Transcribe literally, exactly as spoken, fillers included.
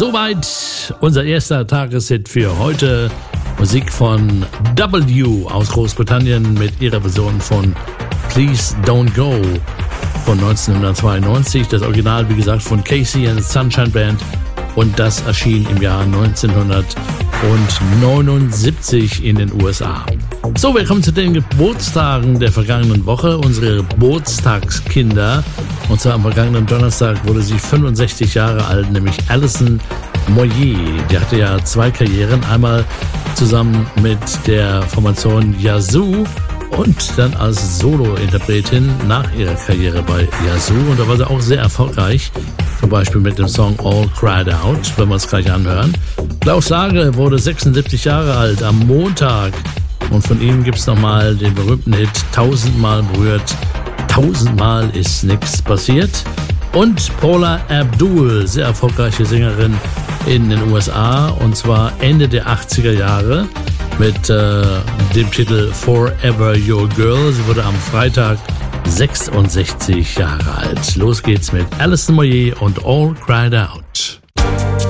Soweit unser erster Tageshit für heute. Musik von W aus Großbritannien mit ihrer Version von Please Don't Go von neunzehnhundertzweiundneunzig. Das Original, wie gesagt, von Casey and the Sunshine Band. Und das erschien im Jahr neunzehnhundertneunundsiebzig in den U S A. So, wir kommen zu den Geburtstagen der vergangenen Woche. Unsere Geburtstagskinder. Und zwar am vergangenen Donnerstag wurde sie fünfundsechzig Jahre alt, nämlich Alison Moyet. Die hatte ja zwei Karrieren. Einmal zusammen mit der Formation Yazoo und dann als Solo-Interpretin nach ihrer Karriere bei Yazoo. Und da war sie auch sehr erfolgreich. Zum Beispiel mit dem Song All Cried Out, wenn wir es gleich anhören. Klaus Lage wurde sechsundsiebzig Jahre alt am Montag. Und von ihm gibt es nochmal den berühmten Hit Tausendmal berührt. Tausendmal ist nichts passiert. Und Paula Abdul, sehr erfolgreiche Sängerin in den U S A. Und zwar Ende der achtziger Jahre mit äh, dem Titel Forever Your Girl. Sie wurde am Freitag sechsundsechzig Jahre alt. Los geht's mit Alison Moyet und All Cried Out.